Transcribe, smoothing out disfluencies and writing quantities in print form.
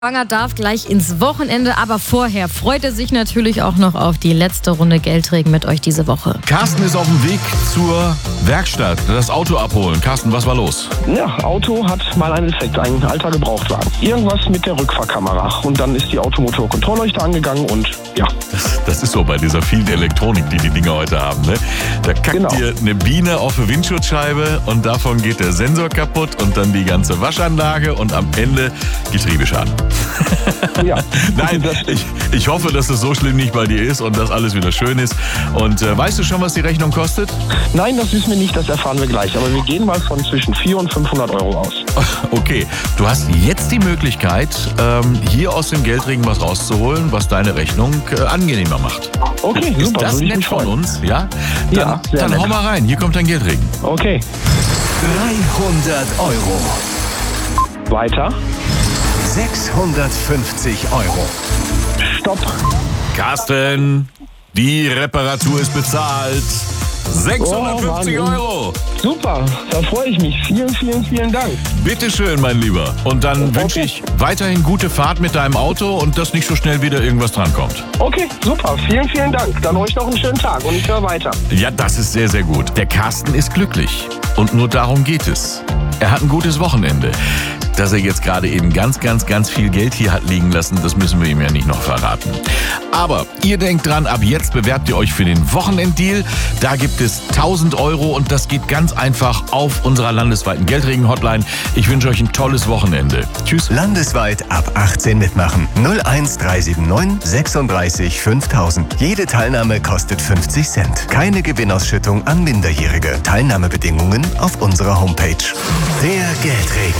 Wanger darf gleich ins Wochenende, aber vorher freut er sich natürlich auch noch auf die letzte Runde Geldregen mit euch diese Woche. Carsten ist auf dem Weg zur Werkstatt, das Auto abholen. Carsten, was war los? Ja, Auto hat mal einen Defekt, ein alter Gebrauchtwagen. Irgendwas mit der Rückfahrkamera und dann ist die Automotor-Kontrollleuchte angegangen und ja. Das ist so bei dieser vielen Elektronik, die Dinger heute haben, ne? Da kackt dir eine Biene auf eine Windschutzscheibe und davon geht der Sensor kaputt und dann die ganze Waschanlage und am Ende Getriebeschaden. Ja. Nein, ich hoffe, dass es so schlimm nicht bei dir ist und dass alles wieder schön ist. Und weißt du schon, was die Rechnung kostet? Nein, das wissen wir nicht, das erfahren wir gleich. Aber wir gehen mal von zwischen 400 und 500 Euro aus. Okay, du hast jetzt die Möglichkeit, hier aus dem Geldregen was rauszuholen, was deine Rechnung angenehmer macht. Okay, Ist super. das würde ich nett mich von freuen. uns? Ja? Ja, sehr Dann nett. hau mal rein, hier kommt dein Geldregen. Okay, 300 Euro, weiter. 650 Euro, Stopp. Carsten, die Reparatur ist bezahlt. 650 Wahnsinn. Euro. Super, da freue ich mich. Vielen, vielen, vielen Dank. Bitteschön, mein Lieber. Und dann wünsche ich weiterhin gute Fahrt mit deinem Auto und dass nicht so schnell wieder irgendwas drankommt. Okay, super. Vielen, vielen Dank. Dann euch noch einen schönen Tag und ich höre weiter. Ja, das ist sehr, sehr gut. Der Carsten ist glücklich. Und nur darum geht es. Er hat ein gutes Wochenende. Dass er jetzt gerade eben ganz, ganz, ganz viel Geld hier hat liegen lassen, das müssen wir ihm ja nicht noch verraten. Aber ihr denkt dran, ab jetzt bewerbt ihr euch für den Wochenenddeal. Da gibt es 1000 Euro und das geht ganz einfach auf unserer landesweiten Geldregen-Hotline. Ich wünsche euch ein tolles Wochenende. Tschüss. landesweit ab 18 mitmachen. 01379 36 5000. Jede Teilnahme kostet 50 Cent. Keine Gewinnausschüttung an Minderjährige. Teilnahmebedingungen auf unserer Homepage. Der Geldregen.